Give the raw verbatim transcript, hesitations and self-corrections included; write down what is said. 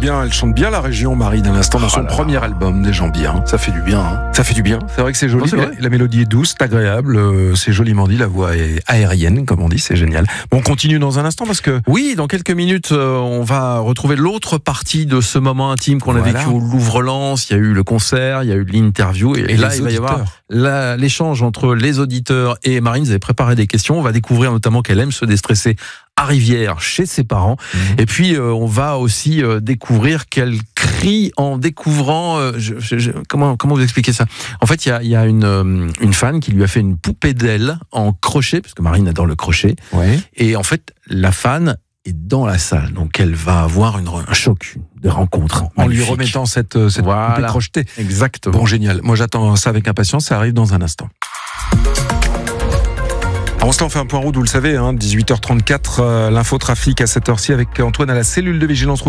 bien, elle chante bien la région, Marie, d'un instant, dans Oh son là premier là. album, Des gens bien. Ça fait du bien. Hein. Ça fait du bien. C'est vrai que c'est joli. Non, c'est la, vrai. la mélodie est douce, c'est agréable, euh, c'est joliment dit. La voix est aérienne, comme on dit, c'est génial. Bon, on continue dans un instant parce que. Oui, dans quelques minutes, euh, on va retrouver l'autre partie de ce moment intime qu'on Voilà. a vécu au Louvre-Lens. Il y a eu le concert, il y a eu l'interview. Et, Et là, les il va y avoir auditeurs. la- l'échange entre les auditeurs et Marine. Vous avez préparé des questions. On va découvrir notamment qu'elle aime se déstresser à Rivière chez ses parents. Mmh. Et puis, euh, on va aussi euh, découvrir qu'elle crie en découvrant... euh, je, je, je- comment, comment vous expliquer ça ? En fait, il y a, il y a une, euh, une fan qui lui a fait une poupée d'elle en crochet, parce que Marine adore le crochet. Ouais. Et en fait, la fan est dans la salle. Donc, elle va avoir une, un choc de rencontre. En lui Magnifique. remettant cette, euh, cette Voilà. poupée crochetée. Exactement. Bon, génial. Moi, j'attends ça avec impatience. Ça arrive dans un instant. Alors, on se fait un point route, vous le savez, hein, dix-huit heures trente-quatre, euh, l'infotrafic à cette heure-ci avec Antoine à la cellule de vigilance.